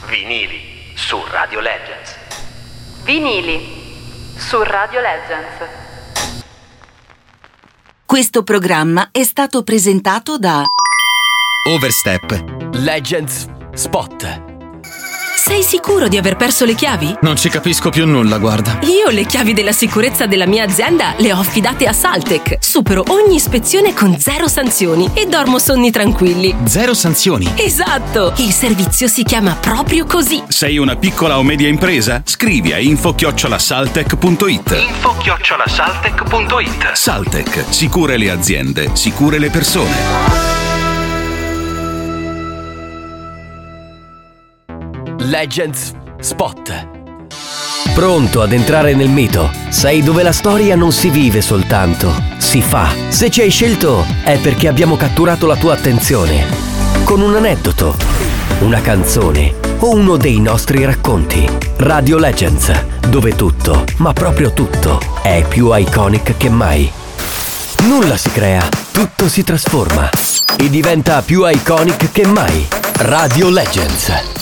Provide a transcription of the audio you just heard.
Vinili su Radio Legends. Vinili su Radio Legends. Questo programma è stato presentato da Overstep Legends Spot. Sei sicuro di aver perso le chiavi? Non ci capisco più nulla, guarda. Io le chiavi della sicurezza della mia azienda le ho affidate a Saltec. Supero ogni ispezione con 0 sanzioni e dormo sonni tranquilli. 0 sanzioni? Esatto! Il servizio si chiama proprio così. Sei una piccola o media impresa? Scrivi a info@saltec.it. info@saltec.it. Saltec, sicure le aziende, sicure le persone. Legends Spot. Pronto ad entrare nel mito? Sei dove la storia non si vive soltanto, si fa. Se ci hai scelto è perché abbiamo catturato la tua attenzione con un aneddoto, una canzone o uno dei nostri racconti. Radio Legends, dove tutto, ma proprio tutto, è più iconic che mai. Nulla si crea, tutto si trasforma e diventa più iconic che mai. Radio Legends.